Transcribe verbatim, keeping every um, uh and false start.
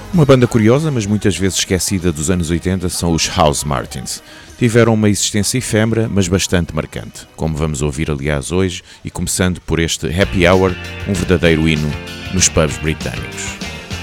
Uma banda curiosa, mas muitas vezes esquecida dos anos oitenta, são os House Martins. Tiveram uma existência efêmera, mas bastante marcante, como vamos ouvir aliás hoje, e começando por este Happy Hour, um verdadeiro hino nos pubs britânicos.